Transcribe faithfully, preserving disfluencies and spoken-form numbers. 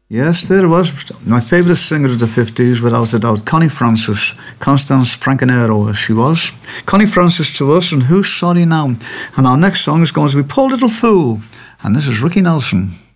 Yes, there was. My favourite singer of the fifties, without a doubt, Connie Francis. Constance Francanero, as she was. Connie Francis to us, and Who's Sorry Now? And our next song is going to be Poor Little Fool. And this is Ricky Nelson.